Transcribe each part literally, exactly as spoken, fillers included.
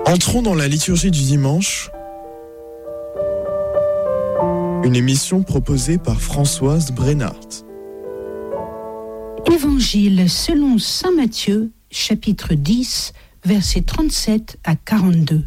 Entrons dans la liturgie du dimanche, une émission proposée par Françoise Brennart. Évangile selon saint Matthieu, chapitre dix, versets trente-sept à quarante-deux.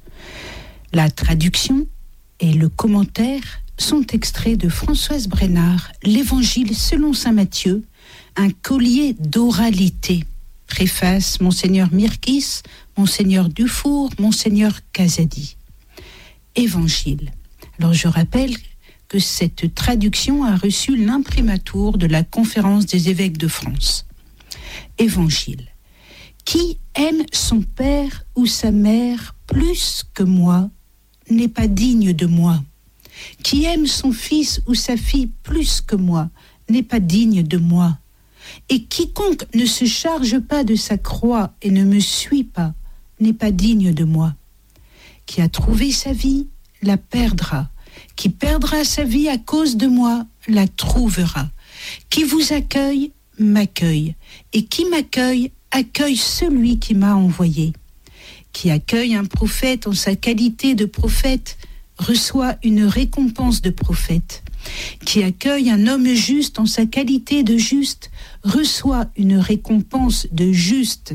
La traduction et le commentaire sont extraits de Françoise Brennart, l'Évangile selon saint Matthieu, un collier d'oralité. Préface Monseigneur Mirkis, Monseigneur Dufour, Monseigneur Casadi. Évangile. Alors je rappelle que cette traduction a reçu l'imprimatur de la Conférence des évêques de France. Évangile. Qui aime son père ou sa mère plus que moi n'est pas digne de moi. Qui aime son fils ou sa fille plus que moi n'est pas digne de moi. Et quiconque ne se charge pas de sa croix et ne me suit pas n'est pas digne de moi. Qui a trouvé sa vie la perdra. Qui perdra sa vie à cause de moi la trouvera. Qui vous accueille m'accueille. Et qui m'accueille accueille celui qui m'a envoyé. Qui accueille un prophète en sa qualité de prophète reçoit une récompense de prophète. Qui accueille un homme juste en sa qualité de juste reçoit une récompense de juste.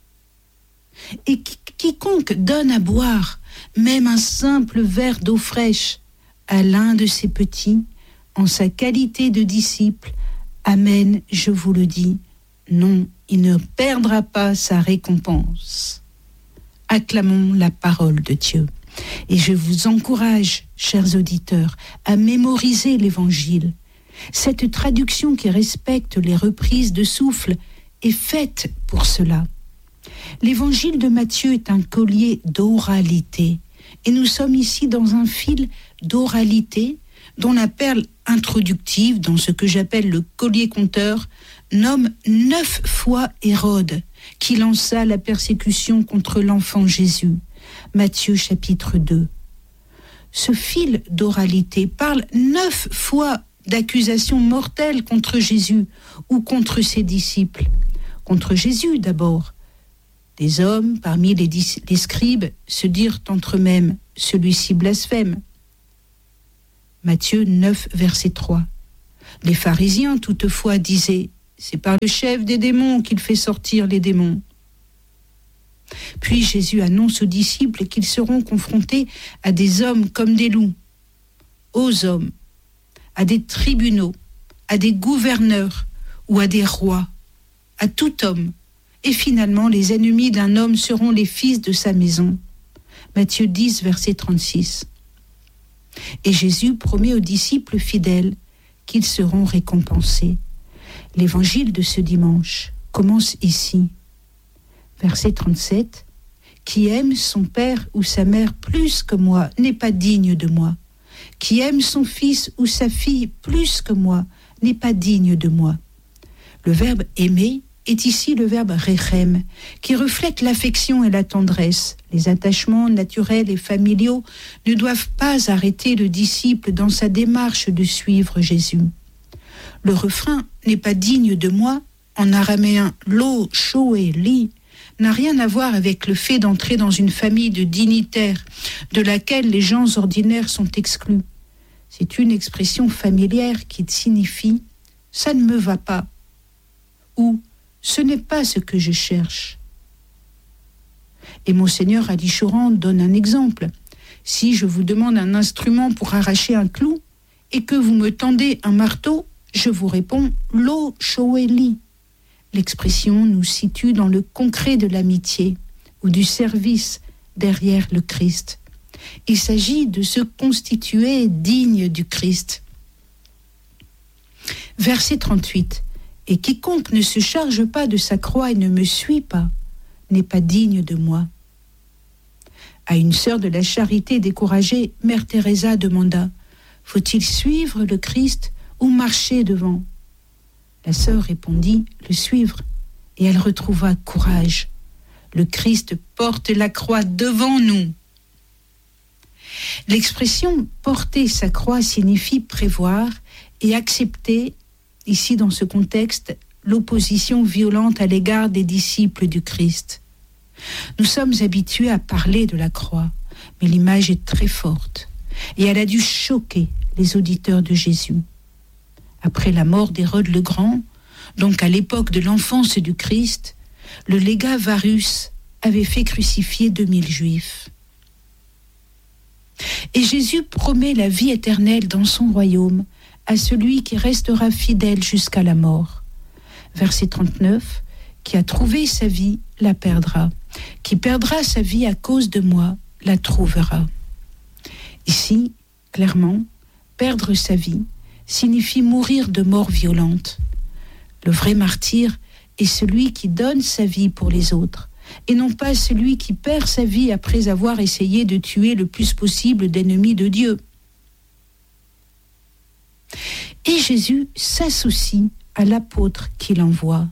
Et quiconque donne à boire, même un simple verre d'eau fraîche, à l'un de ses petits, en sa qualité de disciple, amen, je vous le dis, non, il ne perdra pas sa récompense. Acclamons la parole de Dieu. Et je vous encourage, chers auditeurs, à mémoriser l'Évangile. Cette traduction qui respecte les reprises de souffle est faite pour cela. L'Évangile de Matthieu est un collier d'oralité. Et nous sommes ici dans un fil d'oralité dont la perle introductive, dans ce que j'appelle le collier conteur, nomme neuf fois Hérode, qui lança la persécution contre l'enfant Jésus. Matthieu chapitre deux. Ce fil d'oralité parle neuf fois d'accusations mortelles contre Jésus ou contre ses disciples. Contre Jésus d'abord. Des hommes, parmi les, dis- les scribes, se dirent entre eux-mêmes, celui-ci blasphème. Matthieu neuf, verset trois. Les pharisiens, toutefois, disaient, c'est par le chef des démons qu'il fait sortir les démons. Puis Jésus annonce aux disciples qu'ils seront confrontés à des hommes comme des loups, aux hommes, à des tribunaux, à des gouverneurs ou à des rois, à tout homme. Et finalement, les ennemis d'un homme seront les fils de sa maison. Matthieu dix, verset trente-six. Et Jésus promet aux disciples fidèles qu'ils seront récompensés. L'évangile de ce dimanche commence ici. Verset trente-sept. Qui aime son père ou sa mère plus que moi n'est pas digne de moi. Qui aime son fils ou sa fille plus que moi n'est pas digne de moi. Le verbe aimer est ici le verbe rechem, qui reflète l'affection et la tendresse. Les attachements naturels et familiaux ne doivent pas arrêter le disciple dans sa démarche de suivre Jésus. Le refrain n'est pas digne de moi, en araméen lo, shoé, li, n'a rien à voir avec le fait d'entrer dans une famille de dignitaires, de laquelle les gens ordinaires sont exclus. C'est une expression familière qui signifie « ça ne me va pas » ou « ce n'est pas ce que je cherche ». Et Monseigneur Ali Chouran donne un exemple. Si je vous demande un instrument pour arracher un clou et que vous me tendez un marteau, je vous réponds « lo, shoé, li ». L'expression nous situe dans le concret de l'amitié ou du service derrière le Christ. Il s'agit de se constituer digne du Christ. Verset trente-huit. Et quiconque ne se charge pas de sa croix et ne me suit pas n'est pas digne de moi. À une sœur de la charité découragée, Mère Teresa demanda « Faut-il suivre le Christ ou marcher devant ?» La sœur répondit « Le suivre » et elle retrouva courage. Le Christ porte la croix devant nous. L'expression « porter sa croix » signifie prévoir et accepter, ici dans ce contexte, l'opposition violente à l'égard des disciples du Christ. Nous sommes habitués à parler de la croix, mais l'image est très forte et elle a dû choquer les auditeurs de Jésus. Après la mort d'Hérode le Grand, donc à l'époque de l'enfance du Christ, le légat Varus avait fait crucifier deux mille Juifs. Et Jésus promet la vie éternelle dans son royaume à celui qui restera fidèle jusqu'à la mort. Verset trente-neuf, qui a trouvé sa vie la perdra, qui perdra sa vie à cause de moi la trouvera. Ici, clairement, perdre sa vie signifie mourir de mort violente. Le vrai martyr est celui qui donne sa vie pour les autres, et non pas celui qui perd sa vie après avoir essayé de tuer le plus possible d'ennemis de Dieu. Et Jésus s'associe à l'apôtre qu'il envoie.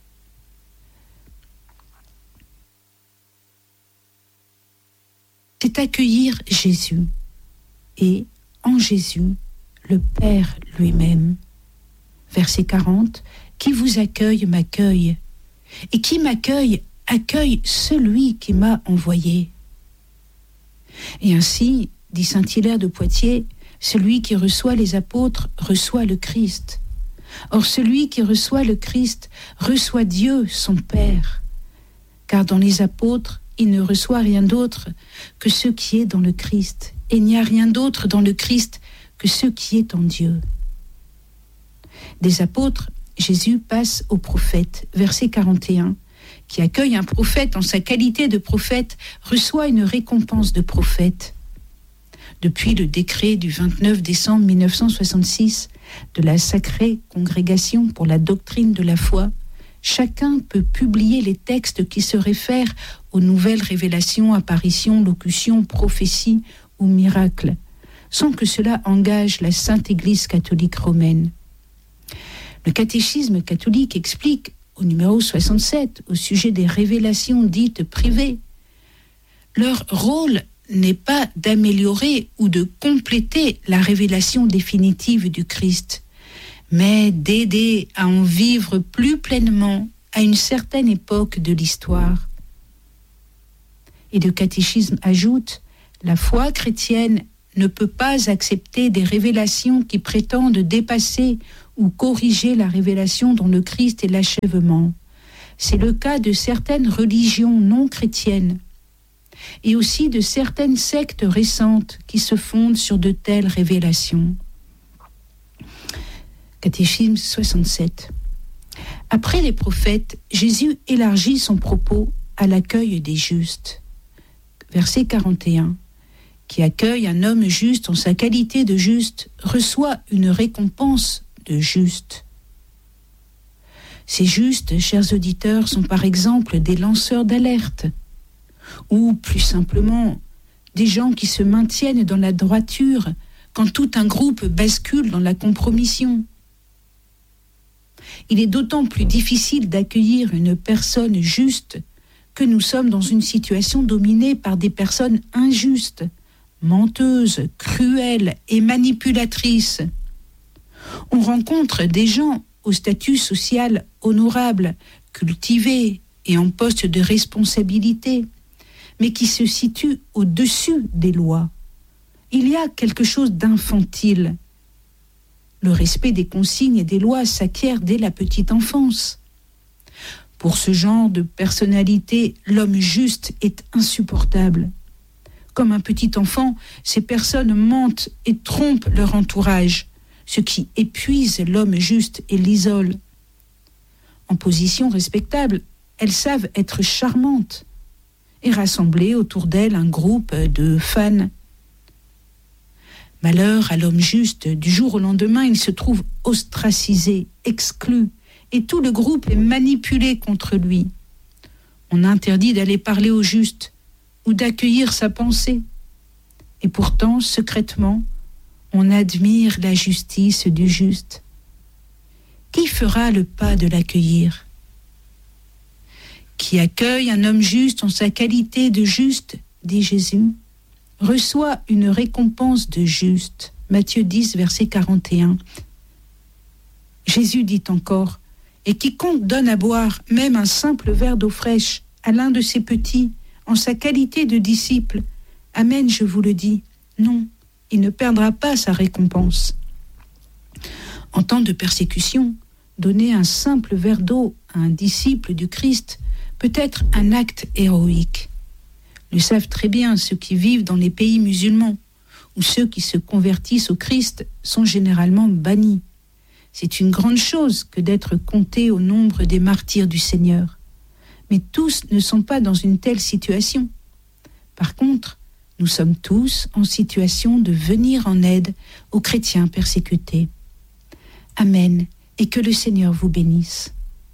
C'est accueillir Jésus, et en Jésus, le Père lui-même. Verset quarante, « Qui vous accueille m'accueille, et qui m'accueille accueille celui qui m'a envoyé. » Et ainsi, dit saint Hilaire de Poitiers, celui qui reçoit les apôtres reçoit le Christ. Or celui qui reçoit le Christ reçoit Dieu, son Père. Car dans les apôtres, il ne reçoit rien d'autre que ce qui est dans le Christ. Et il n'y a rien d'autre dans le Christ que ce qui est en Dieu. Des apôtres, Jésus passe aux prophètes. Verset quarante et un. Qui accueille un prophète en sa qualité de prophète reçoit une récompense de prophète. Depuis le décret du vingt-neuf décembre mille neuf cent soixante-six de la Sacrée Congrégation pour la doctrine de la foi, chacun peut publier les textes qui se réfèrent aux nouvelles révélations, apparitions, locutions, prophéties ou miracles, sans que cela engage la Sainte Église catholique romaine. Le catéchisme catholique explique au numéro soixante-sept, au sujet des révélations dites privées, leur rôle n'est pas d'améliorer ou de compléter la révélation définitive du Christ, mais d'aider à en vivre plus pleinement à une certaine époque de l'histoire. Et le catéchisme ajoute, la foi chrétienne ne peut pas accepter des révélations qui prétendent dépasser ou corriger la révélation dont le Christ est l'achèvement. C'est le cas de certaines religions non chrétiennes et aussi de certaines sectes récentes qui se fondent sur de telles révélations. Catéchisme soixante-sept. Après les prophètes, Jésus élargit son propos à l'accueil des justes. Verset quarante et un. Qui accueille un homme juste en sa qualité de juste reçoit une récompense de juste. Ces justes, chers auditeurs, sont par exemple des lanceurs d'alerte, ou plus simplement, des gens qui se maintiennent dans la droiture quand tout un groupe bascule dans la compromission. Il est d'autant plus difficile d'accueillir une personne juste que nous sommes dans une situation dominée par des personnes injustes, menteuses, cruelles et manipulatrices. On rencontre des gens au statut social honorable, cultivés et en poste de responsabilité, mais qui se situent au-dessus des lois. Il y a quelque chose d'infantile. Le respect des consignes et des lois s'acquiert dès la petite enfance. Pour ce genre de personnalité, l'homme juste est insupportable. Comme un petit enfant, ces personnes mentent et trompent leur entourage, ce qui épuise l'homme juste et l'isole. En position respectable, elles savent être charmantes et rassembler autour d'elles un groupe de fans. Malheur à l'homme juste, du jour au lendemain, il se trouve ostracisé, exclu, et tout le groupe est manipulé contre lui. On interdit d'aller parler au juste ou d'accueillir sa pensée. Et pourtant, secrètement, on admire la justice du juste. Qui fera le pas de l'accueillir ? Qui accueille un homme juste en sa qualité de juste, dit Jésus, reçoit une récompense de juste. Matthieu dix, verset quarante et un. Jésus dit encore, « Et quiconque donne à boire même un simple verre d'eau fraîche à l'un de ces petits, en sa qualité de disciple. Amen, je vous le dis. Non, il ne perdra pas sa récompense. En temps de persécution, donner un simple verre d'eau à un disciple du Christ peut être un acte héroïque. Le savent très bien ceux qui vivent dans les pays musulmans, où ceux qui se convertissent au Christ sont généralement bannis. C'est une grande chose que d'être compté au nombre des martyrs du Seigneur. Mais tous ne sont pas dans une telle situation. Par contre, nous sommes tous en situation de venir en aide aux chrétiens persécutés. Amen, et que le Seigneur vous bénisse.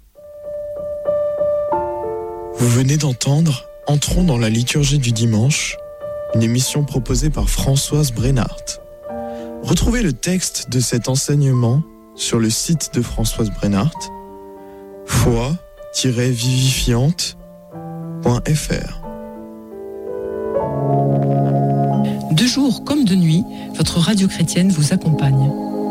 Vous venez d'entendre Entrons dans la liturgie du dimanche, une émission proposée par Françoise Brennart. Retrouvez le texte de cet enseignement sur le site de Françoise Brennart, foi tiret vivifiante point f r. De jour comme de nuit, votre radio chrétienne vous accompagne.